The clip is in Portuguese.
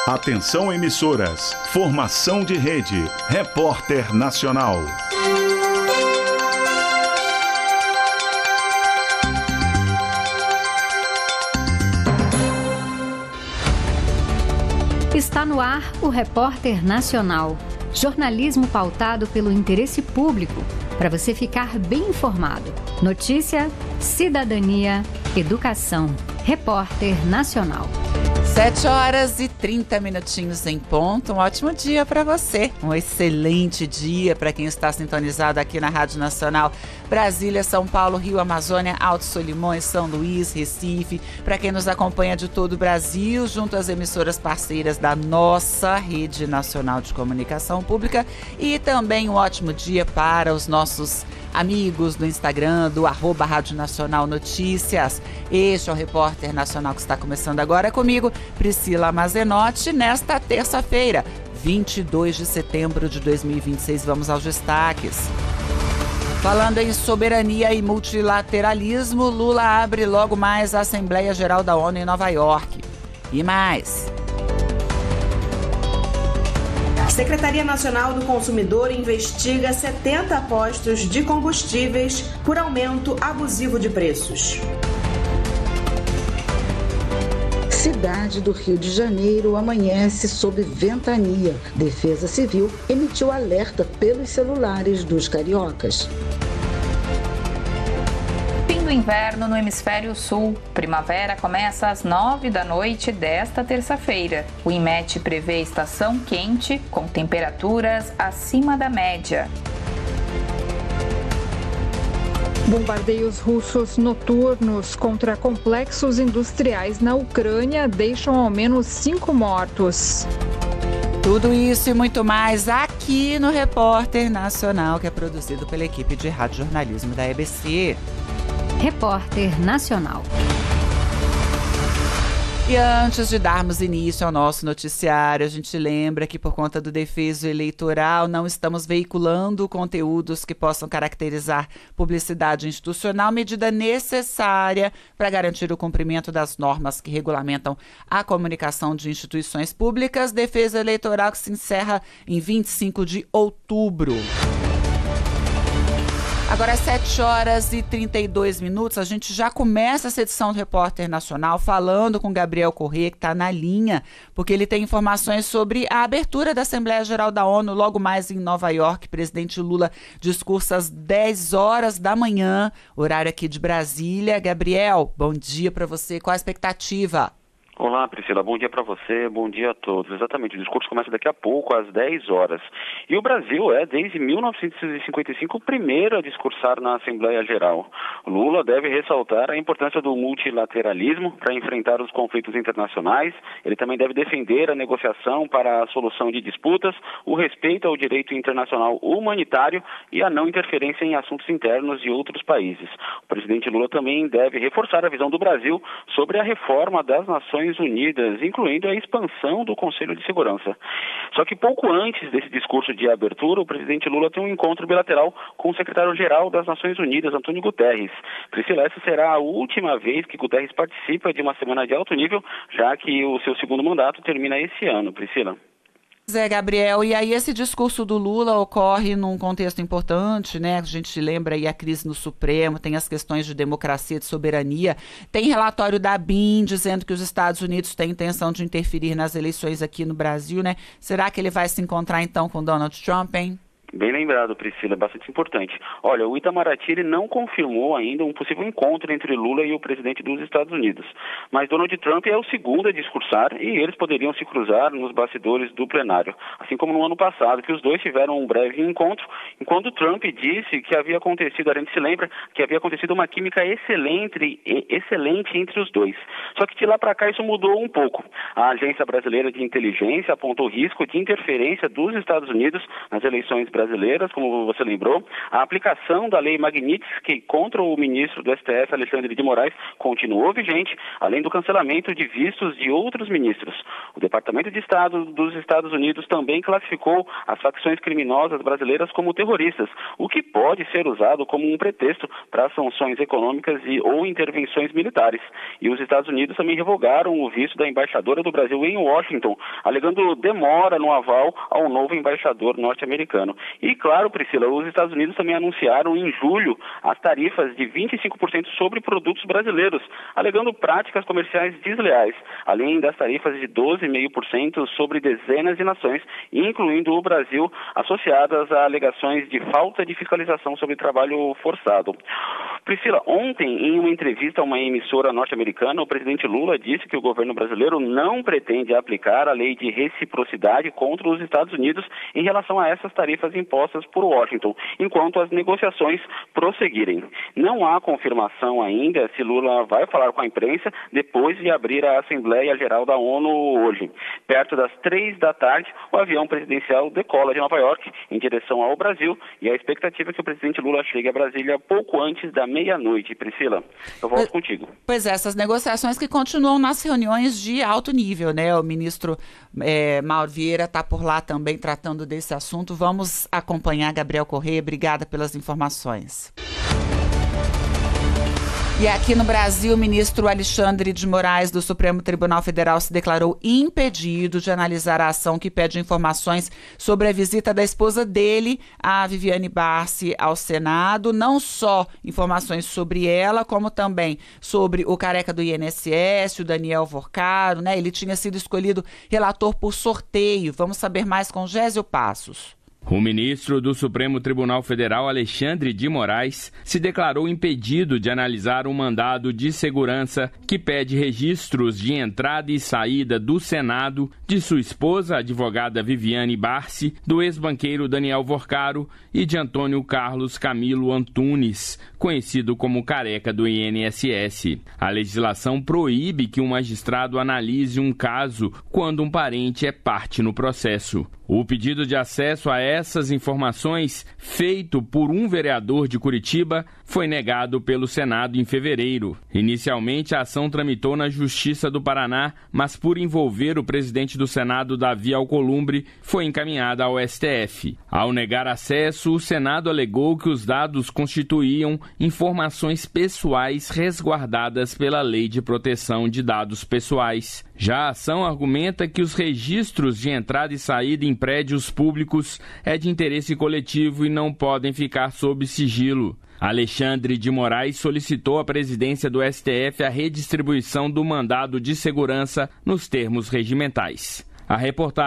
Atenção emissoras, formação de rede, Repórter Nacional. Está no ar o Repórter Nacional. Jornalismo pautado pelo interesse público, para você ficar bem informado. Notícia, cidadania, educação. Repórter Nacional. 7h30 em ponto. Um ótimo dia para você. Um excelente dia para quem está sintonizado aqui na Rádio Nacional. Brasília, São Paulo, Rio, Amazônia, Alto Solimões, São Luís, Recife. Para quem nos acompanha de todo o Brasil, junto às emissoras parceiras da nossa Rede Nacional de Comunicação Pública. E também um ótimo dia para os nossos amigos do Instagram, do @Rádio Nacional Notícias. Este é o Repórter Nacional que está começando agora comigo, Priscila Mazenotti, nesta terça-feira, 22 de setembro de 2026. Vamos aos destaques. Falando em soberania e multilateralismo, Lula abre logo mais a Assembleia Geral da ONU em Nova York. E mais. Secretaria Nacional do Consumidor investiga 70 postos de combustíveis por aumento abusivo de preços. Cidade do Rio de Janeiro amanhece sob ventania. Defesa Civil emitiu alerta pelos celulares dos cariocas. Fim do inverno no hemisfério sul. Primavera começa às 9 da noite desta terça-feira. O IMET prevê estação quente com temperaturas acima da média. Bombardeios russos noturnos contra complexos industriais na Ucrânia deixam ao menos 5 mortos. Tudo isso e muito mais aqui no Repórter Nacional, que é produzido pela equipe de radiojornalismo da EBC. Repórter Nacional. E antes de darmos início ao nosso noticiário, a gente lembra que por conta do defeso eleitoral não estamos veiculando conteúdos que possam caracterizar publicidade institucional, medida necessária para garantir o cumprimento das normas que regulamentam a comunicação de instituições públicas. Defesa eleitoral que se encerra em 25 de outubro. Agora, às 7h32, a gente já começa essa edição do Repórter Nacional falando com Gabriel Corrêa, que está na linha, porque ele tem informações sobre a abertura da Assembleia Geral da ONU logo mais em Nova York. Presidente Lula discursa às 10 horas da manhã, horário aqui de Brasília. Gabriel, bom dia para você. Qual a expectativa? Olá, Priscila. Bom dia para você, bom dia a todos. Exatamente, o discurso começa daqui a pouco, às 10 horas. E o Brasil é, desde 1955, o primeiro a discursar na Assembleia Geral. Lula deve ressaltar a importância do multilateralismo para enfrentar os conflitos internacionais. Ele também deve defender a negociação para a solução de disputas, o respeito ao direito internacional humanitário e a não interferência em assuntos internos de outros países. O presidente Lula também deve reforçar a visão do Brasil sobre a reforma das Nações Unidas, incluindo a expansão do Conselho de Segurança. Só que pouco antes desse discurso de abertura, o presidente Lula tem um encontro bilateral com o secretário-geral das Nações Unidas, Antônio Guterres. Priscila, essa será a última vez que Guterres participa de uma semana de alto nível, já que o seu segundo mandato termina esse ano, Priscila. Zé Gabriel, e aí esse discurso do Lula ocorre num contexto importante, né? A gente lembra aí a crise no Supremo, tem as questões de democracia, de soberania, tem relatório da BIM dizendo que os Estados Unidos têm intenção de interferir nas eleições aqui no Brasil, né? Será que ele vai se encontrar então com Donald Trump, hein? Bem lembrado, Priscila, bastante importante. Olha, o Itamaraty ele não confirmou ainda um possível encontro entre Lula e o presidente dos Estados Unidos. Mas Donald Trump é o segundo a discursar e eles poderiam se cruzar nos bastidores do plenário. Assim como no ano passado, que os dois tiveram um breve encontro, enquanto Trump disse que havia acontecido, a gente se lembra, que havia acontecido uma química excelente entre os dois. Só que de lá para cá isso mudou um pouco. A Agência Brasileira de Inteligência apontou risco de interferência dos Estados Unidos nas eleições brasileiras brasileiras, como você lembrou. A aplicação da lei Magnitsky contra o ministro do STF, Alexandre de Moraes, continuou vigente, além do cancelamento de vistos de outros ministros. O Departamento de Estado dos Estados Unidos também classificou as facções criminosas brasileiras como terroristas, o que pode ser usado como um pretexto para sanções econômicas ou intervenções militares. E os Estados Unidos também revogaram o visto da embaixadora do Brasil em Washington, alegando demora no aval ao novo embaixador norte-americano. E claro, Priscila, os Estados Unidos também anunciaram em julho as tarifas de 25% sobre produtos brasileiros, alegando práticas comerciais desleais, além das tarifas de 12,5% sobre dezenas de nações, incluindo o Brasil, associadas a alegações de falta de fiscalização sobre trabalho forçado. Priscila, ontem, em uma entrevista a uma emissora norte-americana, o presidente Lula disse que o governo brasileiro não pretende aplicar a lei de reciprocidade contra os Estados Unidos em relação a essas tarifas impostas por Washington, enquanto as negociações prosseguirem. Não há confirmação ainda se Lula vai falar com a imprensa depois de abrir a Assembleia Geral da ONU hoje. Perto das 3 da tarde, o avião presidencial decola de Nova York em direção ao Brasil e a expectativa é que o presidente Lula chegue a Brasília pouco antes da meia-noite. Priscila, eu volto contigo. Pois é, essas negociações que continuam nas reuniões de alto nível, né? O ministro Mauro Vieira está por lá também tratando desse assunto. Vamos acompanhar Gabriel Corrêa. Obrigada pelas informações. E aqui no Brasil, o ministro Alexandre de Moraes, do Supremo Tribunal Federal, se declarou impedido de analisar a ação que pede informações sobre a visita da esposa dele, a Viviane Barsi, ao Senado. Não só informações sobre ela, como também sobre o careca do INSS, o Daniel Vorcaro, né? Ele tinha sido escolhido relator por sorteio. Vamos saber mais com Gésio Passos. O ministro do Supremo Tribunal Federal, Alexandre de Moraes, se declarou impedido de analisar um mandado de segurança que pede registros de entrada e saída do Senado de sua esposa, a advogada Viviane Barsi, do ex-banqueiro Daniel Vorcaro e de Antônio Carlos Camilo Antunes, conhecido como careca do INSS. A legislação proíbe que um magistrado analise um caso quando um parente é parte no processo. O pedido de acesso a essas informações, feito por um vereador de Curitiba, foi negado pelo Senado em fevereiro. Inicialmente, a ação tramitou na Justiça do Paraná, mas por envolver o presidente do Senado, Davi Alcolumbre, foi encaminhada ao STF. Ao negar acesso, o Senado alegou que os dados constituíam informações pessoais resguardadas pela Lei de Proteção de Dados Pessoais. Já a ação argumenta que os registros de entrada e saída em prédios públicos é de interesse coletivo e não podem ficar sob sigilo. Alexandre de Moraes solicitou à presidência do STF a redistribuição do mandado de segurança nos termos regimentais. A reportagem